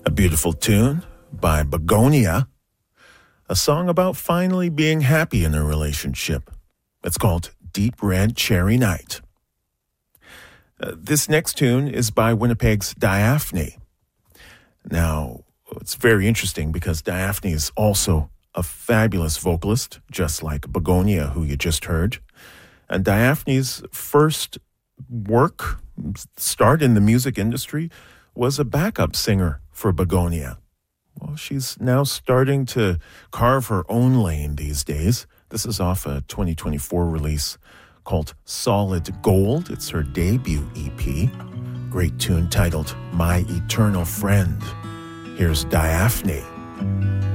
A beautiful tune by Begonia, a song about finally being happy in a relationship. It's called Deep Red Cherry Night. This next tune is by Winnipeg's Diaphne. Now, it's very interesting because Diaphne is also a fabulous vocalist, just like Begonia, who you just heard. And Diaphne's first start in the music industry, was a backup singer for Begonia. Well, she's now starting to carve her own lane these days. This is off a 2024 release called Solid Gold. It's her debut EP. Great tune titled My Eternal Friend. Here's Diaphne.